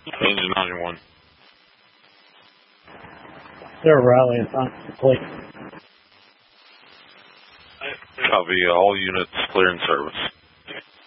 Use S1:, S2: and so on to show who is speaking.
S1: Engine 91.
S2: They're rallying on complete.
S1: Copy, all units clear in service.